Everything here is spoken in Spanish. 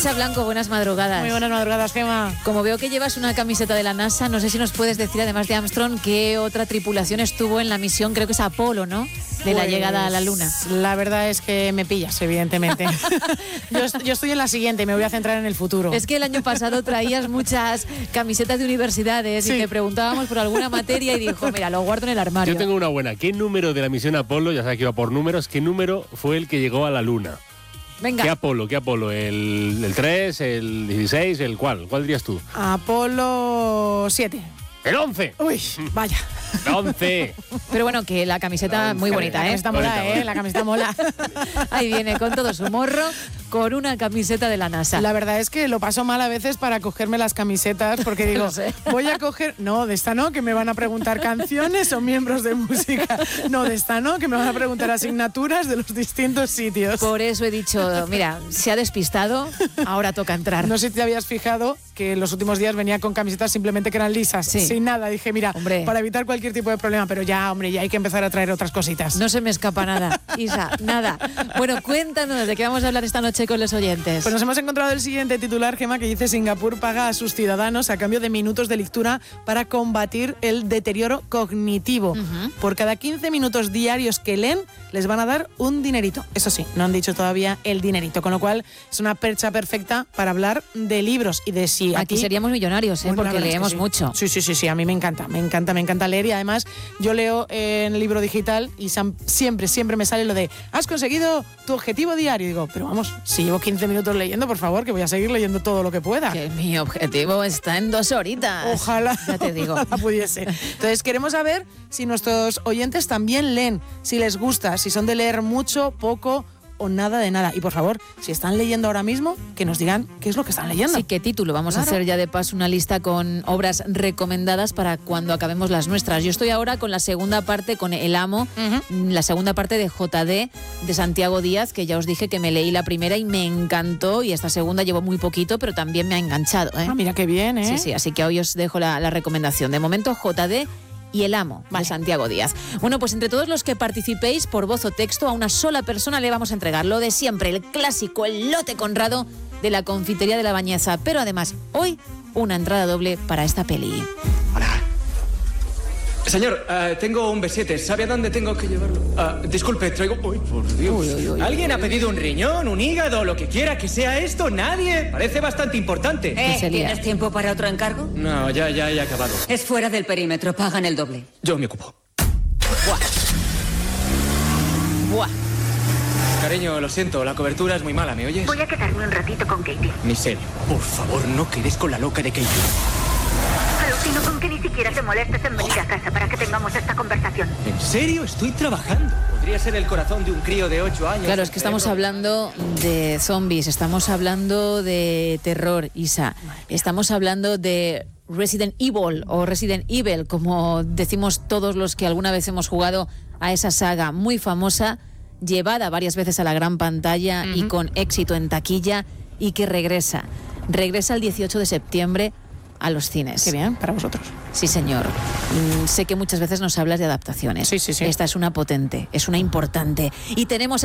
Isa Blanco, buenas madrugadas. Muy buenas madrugadas, Gemma. Como veo que llevas una camiseta de la NASA, no sé si nos puedes decir, además de Armstrong, qué otra tripulación estuvo en la misión, creo que es Apolo, ¿no? De la llegada a la Luna. La verdad es que me pillas, evidentemente. yo estoy en la siguiente y me voy a centrar en el futuro. Es que el año pasado traías muchas camisetas de universidades y te preguntábamos por alguna materia y dijo, mira, lo guardo en el armario. Yo tengo una buena. ¿Qué número de la misión Apolo, ya sabes que iba por números, qué número fue el que llegó a la Luna? Venga. ¿Qué Apolo? ¿El 3, el 16, el cuál? ¿Cuál dirías tú? Apolo 7. ¡El 11! Uy, vaya. ¡El 11! Pero bueno, que la camiseta muy bonita, ¿eh? La camiseta mola, La camiseta mola. Ahí viene, con todo su morro, con una camiseta de la NASA. La verdad es que lo paso mal a veces para cogerme las camisetas, porque digo, voy a coger... No, de esta no, que me van a preguntar canciones o miembros de música. No, de esta no, que me van a preguntar asignaturas de los distintos sitios. Por eso he dicho, mira, se ha despistado, ahora toca entrar. No sé si te habías fijado que en los últimos días venía con camisetas simplemente que eran lisas, sin nada. Dije, mira, para evitar cualquier tipo de problema, pero ya hay que empezar a traer otras cositas. No se me escapa nada, Isa, nada. Bueno, cuéntanos de qué vamos a hablar esta noche con los oyentes. Pues nos hemos encontrado el siguiente titular, Gemma, que dice: Singapur paga a sus ciudadanos a cambio de minutos de lectura para combatir el deterioro cognitivo. Por cada 15 minutos diarios que leen, les van a dar un dinerito. Eso sí, no han dicho todavía el dinerito, con lo cual es una percha perfecta para hablar de libros y de si aquí seríamos millonarios, bueno, porque leemos mucho. Sí, a mí me encanta leer, y además yo leo en el libro digital y siempre me sale lo de ¿has conseguido tu objetivo diario? Y digo, pero vamos, si llevo 15 minutos leyendo, por favor, que voy a seguir leyendo todo lo que pueda. Que mi objetivo está en 2 horitas. Ojalá. Ya te digo. Ojalá pudiese. Entonces queremos saber si nuestros oyentes también leen, si les gusta, si son de leer mucho, poco o nada de nada. Y por favor, si están leyendo ahora mismo, que nos digan qué es lo que están leyendo. Sí, qué título. Vamos a hacer ya de paso una lista con obras recomendadas para cuando acabemos las nuestras. Yo estoy ahora con la segunda parte, con El Amo, la segunda parte de JD, de Santiago Díaz, que ya os dije que me leí la primera y me encantó, y esta segunda llevo muy poquito, pero también me ha enganchado, ¿eh? Mira qué bien, ¿eh? Sí, así que hoy os dejo la recomendación. De momento, JD y El Amo, de Santiago Díaz. Bueno, pues entre todos los que participéis por voz o texto, a una sola persona le vamos a entregar lo de siempre, el clásico, el lote Conrado de la Confitería de la Bañeza. Pero además, hoy, una entrada doble para esta peli. Hola. Señor, tengo un B7. ¿Sabe a dónde tengo que llevarlo? Disculpe, traigo... ¡Uy, por Dios! ¿Alguien ha pedido un riñón, un hígado, lo que quiera que sea esto? ¿Nadie? Parece bastante importante. ¿Tienes tiempo para otro encargo? No, ya he acabado. Es fuera del perímetro, pagan el doble. Yo me ocupo. Buah. Cariño, lo siento, la cobertura es muy mala, ¿me oyes? Voy a quedarme un ratito con Katie. Ni serio. Por favor, no quedes con la loca de Katie. Alucino con que ni siquiera te molestes en venir a casa para que tengamos esta conversación. ¿En serio? Estoy trabajando. Podría ser el corazón de un crío de 8 años. Claro, es que estamos hablando de zombies, estamos hablando de terror, Isa. Estamos hablando de Resident Evil o Resident Evil, como decimos todos los que alguna vez hemos jugado a esa saga muy famosa, llevada varias veces a la gran pantalla y con éxito en taquilla, y que regresa el 18 de septiembre a los cines. Qué bien, para vosotros. Sí, señor. Sé que muchas veces nos hablas de adaptaciones. Sí. Esta es una potente, es una importante. Y tenemos